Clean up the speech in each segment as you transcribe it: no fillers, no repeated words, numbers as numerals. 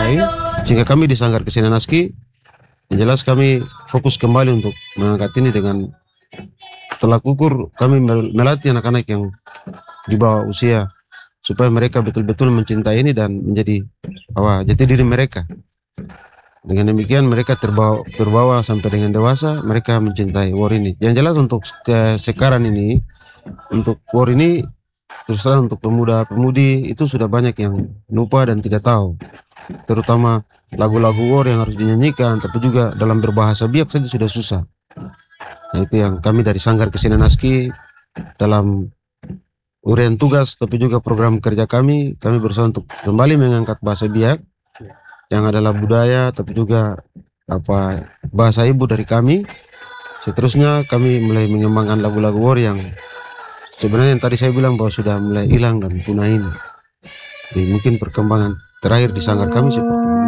mencintai, sehingga kami di Sanggar Kesenian Aski, yang jelas kami fokus kembali untuk mengangkat ini dengan tolak ukur kami melatih anak-anak yang di bawah usia supaya mereka betul-betul mencintai ini dan menjadi jati diri mereka. Dengan demikian mereka terbawa sampai dengan dewasa, mereka mencintai war ini. Yang jelas untuk sekarang ini, untuk war ini terus terang untuk pemuda-pemudi itu sudah banyak yang lupa dan tidak tahu. Terutama lagu-lagu war yang harus dinyanyikan, tapi juga dalam berbahasa Biak saja sudah susah. Nah, itu yang kami dari Sanggar Kesenian Aski dalam uraian tugas tapi juga program kerja kami berusaha untuk kembali mengangkat bahasa Biak yang adalah budaya tapi juga bahasa ibu dari kami. Seterusnya kami mulai mengembangkan lagu-lagu war yang sebenarnya yang tadi saya bilang bahwa sudah mulai hilang dan punah ini. Jadi mungkin perkembangan terakhir di Sanggar kami seperti itu.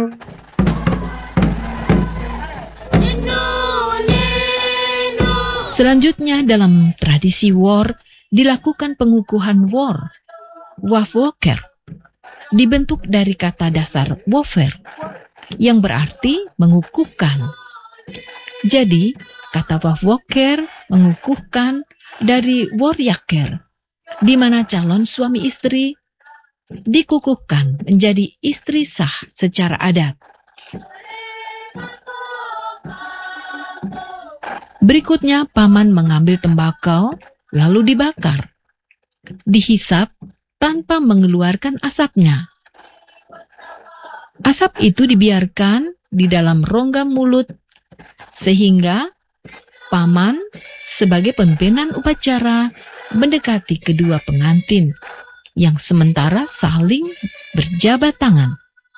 Selanjutnya dalam tradisi war dilakukan pengukuhan war, wafwoker, dibentuk dari kata dasar wofer, yang berarti mengukuhkan. Jadi, kata wafwoker mengukuhkan dari waryaker, di mana calon suami istri dikukuhkan menjadi istri sah secara adat. Berikutnya, paman mengambil tembakau, lalu dibakar, dihisap tanpa mengeluarkan asapnya. Asap itu dibiarkan di dalam rongga mulut, sehingga paman sebagai pimpinan upacara mendekati kedua pengantin, yang sementara saling berjabat tangan.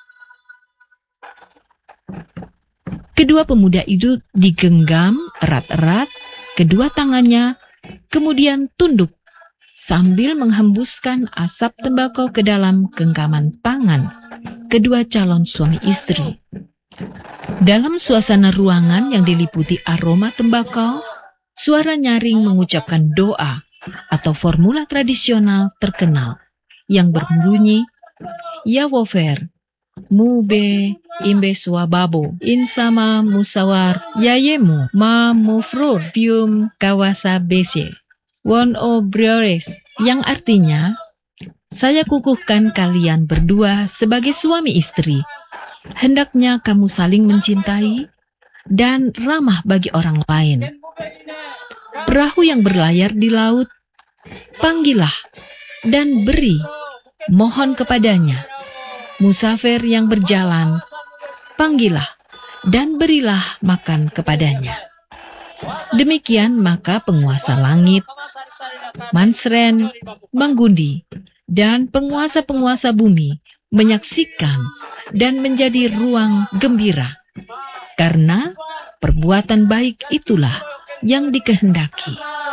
Kedua pemuda itu digenggam erat-erat kedua tangannya, kemudian tunduk sambil menghembuskan asap tembakau ke dalam genggaman tangan kedua calon suami istri. Dalam suasana ruangan yang diliputi aroma tembakau, suara nyaring mengucapkan doa atau formula tradisional terkenal yang berbunyi, Ya wofer, mube imbe swababo insama musawar yayemu ma mufrur pium kawasa bese won o briores, yang artinya, saya kukuhkan kalian berdua sebagai suami istri. Hendaknya kamu saling mencintai dan ramah bagi orang lain. Perahu yang berlayar di laut, panggillah dan beri, mohon kepadanya. Musafir yang berjalan, panggillah dan berilah makan kepadanya. Demikian maka penguasa langit, Mansren, Manggundi, dan penguasa-penguasa bumi menyaksikan dan menjadi ruang gembira, karena perbuatan baik itulah yang dikehendaki.